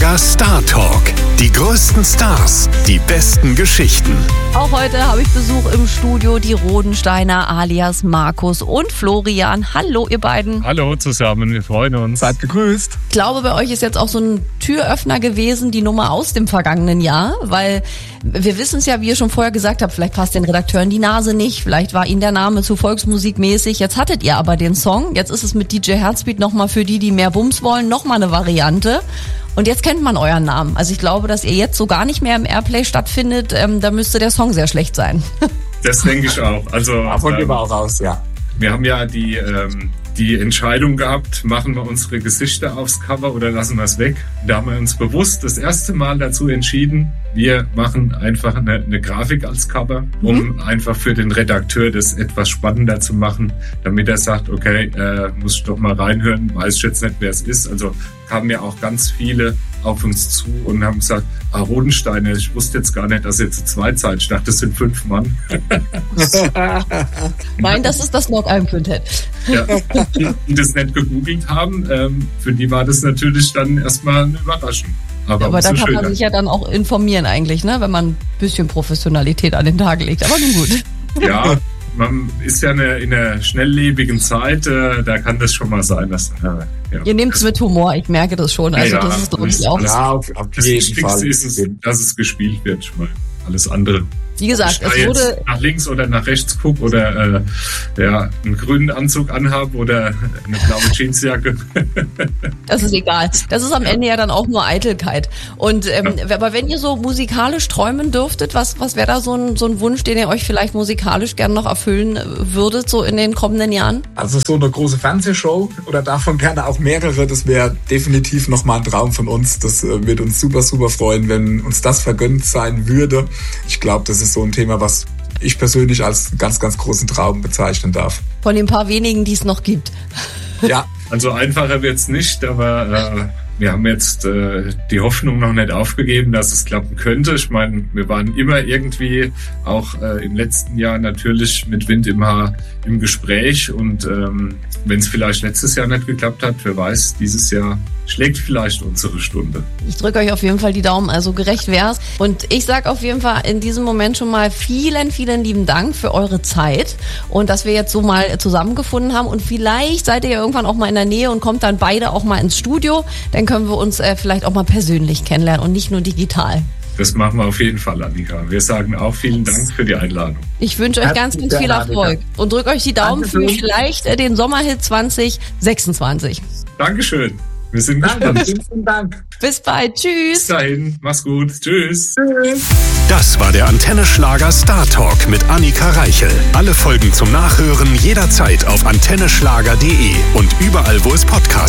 Schlager Star Talk. Die größten Stars, die besten Geschichten. Auch heute habe ich Besuch im Studio, die Rodensteiner alias Markus und Florian. Hallo ihr beiden. Hallo zusammen, wir freuen uns. Seid gegrüßt. Ich glaube, bei euch ist jetzt auch so ein Türöffner gewesen, die Nummer aus dem vergangenen Jahr, weil wir wissen es ja, wie ihr schon vorher gesagt habt, vielleicht passt den Redakteuren die Nase nicht, vielleicht war ihnen der Name zu volksmusikmäßig. Jetzt hattet ihr aber den Song, jetzt ist es mit DJ Herzbeat nochmal für die mehr Bums wollen, nochmal eine Variante. Und jetzt kennt man euren Namen. Also ich glaube, dass ihr jetzt so gar nicht mehr im Airplay stattfindet. Da müsste der Song sehr schlecht sein. Das denke ich auch. Also Davon gehen wir auch raus, ja. Wir haben ja die Entscheidung gehabt, machen wir unsere Gesichter aufs Cover oder lassen wir es weg. Da haben wir uns bewusst das erste Mal dazu entschieden, wir machen einfach eine Grafik als Cover, um einfach für den Redakteur das etwas spannender zu machen, damit er sagt, okay, muss ich doch mal reinhören, weiß ich jetzt nicht, wer es ist. Also kamen ja auch ganz viele auf uns zu und haben gesagt, Rodensteiner, ich wusste jetzt gar nicht, dass ihr zu zweit seid. Ich dachte, das sind 5 Mann. Nein, das ist das Log-Ein-Quintett. Ja, die das nicht gegoogelt haben, für die war das natürlich dann erstmal eine Überraschung. Aber da kann man sich ja dann auch informieren eigentlich, ne, wenn man ein bisschen Professionalität an den Tag legt. Aber nun gut. Ja, man ist ja in einer schnelllebigen Zeit, da kann das schon mal sein, dass... Ja. Ihr nehmt es mit Humor, ich merke das schon. Also das ist, glaube ich, auch... Ja, auf jeden Fall. Ist es, dass es gespielt wird, ich meine, alles andere. Wie gesagt, es wurde nach links oder nach rechts gucke oder einen grünen Anzug anhabe oder eine blaue Jeansjacke. Das ist egal. Das ist am Ende ja dann auch nur Eitelkeit. Und aber wenn ihr so musikalisch träumen dürftet, was wäre da so ein Wunsch, den ihr euch vielleicht musikalisch gerne noch erfüllen würdet, so in den kommenden Jahren? Also so eine große Fernsehshow oder davon gerne auch mehrere, das wäre definitiv nochmal ein Traum von uns. Das wird uns super, super freuen, wenn uns das vergönnt sein würde. Ich glaube, das ist so ein Thema, was ich persönlich als ganz, ganz großen Traum bezeichnen darf. Von den paar wenigen, die es noch gibt. Ja. Also einfacher wird's nicht, aber wir haben jetzt die Hoffnung noch nicht aufgegeben, dass es klappen könnte. Ich meine, wir waren immer irgendwie auch im letzten Jahr natürlich mit Wind im Haar im Gespräch und wenn es vielleicht letztes Jahr nicht geklappt hat, wer weiß, dieses Jahr schlägt vielleicht unsere Stunde. Ich drücke euch auf jeden Fall die Daumen, also gerecht wär's. Und ich sage auf jeden Fall in diesem Moment schon mal vielen, vielen lieben Dank für eure Zeit und dass wir jetzt so mal zusammengefunden haben und vielleicht seid ihr ja irgendwann auch mal in der Nähe und kommt dann beide auch mal ins Studio, dann können wir uns vielleicht auch mal persönlich kennenlernen und nicht nur digital. Das machen wir auf jeden Fall, Annika. Wir sagen auch vielen Dank für die Einladung. Ich wünsche euch ganz, ganz viel Erfolg und drücke euch die Daumen für vielleicht den Sommerhit 2026. Dankeschön. Wir sind gespannt. Vielen Dank. Bis bald. Tschüss. Bis dahin. Mach's gut. Tschüss. Das war der Antenne Schlager Star Talk mit Annika Reichel. Alle Folgen zum Nachhören jederzeit auf antenneschlager.de und überall, wo es Podcasts